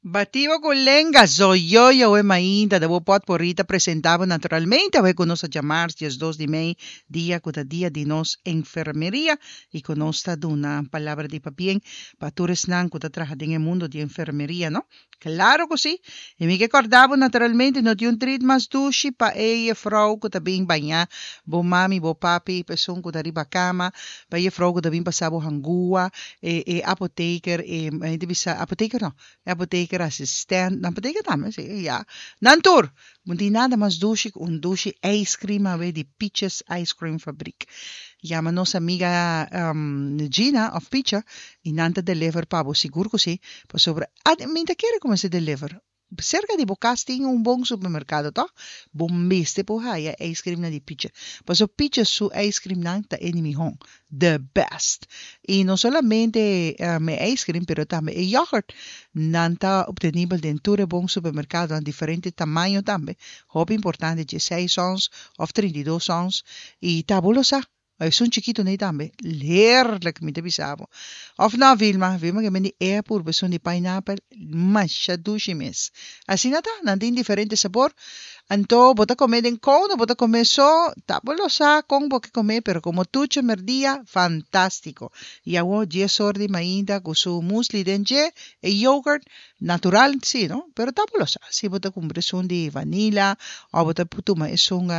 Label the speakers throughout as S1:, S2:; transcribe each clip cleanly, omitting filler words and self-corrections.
S1: Batido con lenga, soy yo ainda, devo pot porrita presentava naturalmente, aveva conosco chiamar dias dos di mei, dia cada dia di nos enfermeria, e conosco una palabra di papien, patures nan kuda traja nel mundo di enfermeria, no? Claro così, e mi ricordavo naturalmente no di un trit mas dushi pa e vrouw kuda bin banha, bo mami, bo papi, person kuda riba kama, pa e vrouw kuda bin pasabo hangua, apotheker, apotheker no, apotheker assistent, apotheker namen, ja. Nantur, want die nada mas dushi, un dushi ice cream, ave di Peaches Ice Cream Fabriek. Ja, maar nossa amiga Gina of Picha, inanta deliver pabo, seguro così, pa sobre, minta kere como se deliver. Cerca di Bocasti un buon supermercato, to? Bombiste po haya ice cream na di Picha. Paso Picha su ice cream nanta enemy home. The best. Y no solamente me ice cream, pero también el yogurt. Nanta obtenible dentro de buon supermercado en diferente tamaño también. Hop importante, 16 ons of 32 ons. Y tabulosa. Es un chiquito nee tambe. Heerlijk met de bisabo. Of nou Vilma que me di airport beson di pineapple, masha dushimis. Así nada, nandin diferente sabor. Anto, bota comer en cono, bota comer so, tabulosa con boque comer, pero como tucho merdía, fantástico. Y agua 10 horas de mainda con su musli denje, e yogurt natural, sí, ¿no? Pero tabulosa. Si bota con bresun di vanilla, o bota putuma es un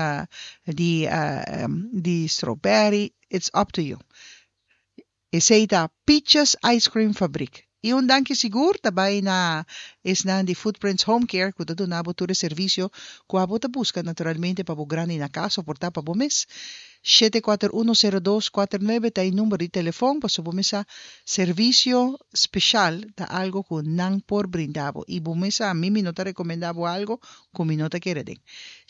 S1: di strawberry, it's up to you. Es heita Peaches Ice Cream Fabriek. Y un danke sigur tabay na is na di Footprints Home Care kuda do nabo ture servicio kuabo ta busca naturalmente pa grani na casa porta pa bomes 7410249 ta numero di telefono pa bomesa servicio special ta algo con nang por brindabo y bomesa a mimi no te recomendabo algo con mi nota quiere den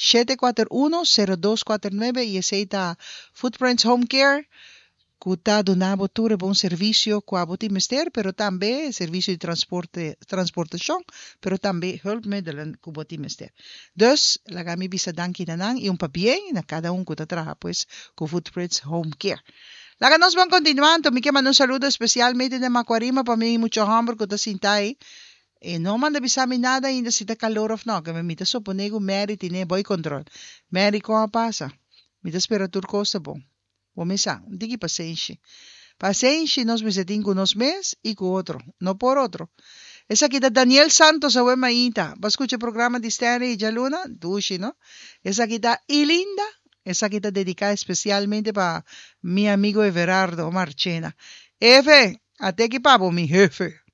S1: 7410249 y es heita Footprints Home Care Kuta donavo ture bom servicio qua mester, pero también servicio de transportación, pero también hulpmiddelen kwa mester. Dus, lagami bisa danki nanang, y un papier na cada un kuta traja, pues, con Footprints Home Care. Laga nos van continuando, mi queman un saludo especialmente de Macuarima, para mí mucho hambre kuta sintay. No manda bisami nada ainda si ta calor of no, que me mita soponego Mary tine boy control. Mary, como pasa? Mita temperatura costa bom. Começar, digi paciência. Paciência nós me setim com nós mês e com outro, não por outro. Essa aqui da Daniel Santos, a uema inta. Para escutar o programa de Stanley e Jaluna, dushi, não? Essa aqui da Ilinda, essa aqui está dedicada especialmente para meu amigo Everardo Marchena. Efe, até que pabo, mi jefe.